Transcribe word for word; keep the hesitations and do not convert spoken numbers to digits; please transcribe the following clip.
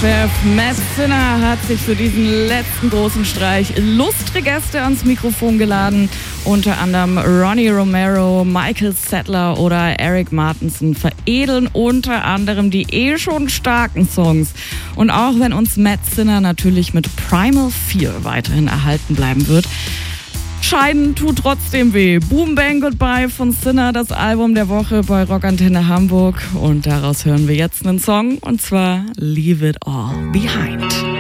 zwölf. Matt Sinner hat sich für diesen letzten großen Streich illustre Gäste ans Mikrofon geladen. Unter anderem Ronnie Romero, Michael Sattler oder Eric Martenson veredeln unter anderem die eh schon starken Songs. Und auch wenn uns Matt Sinner natürlich mit Primal vier weiterhin erhalten bleiben wird, Scheiden tut trotzdem weh. Boom Bang Goodbye von Sinner, das Album der Woche bei Rockantenne Hamburg. Und daraus hören wir jetzt einen Song, und zwar Leave It All Behind.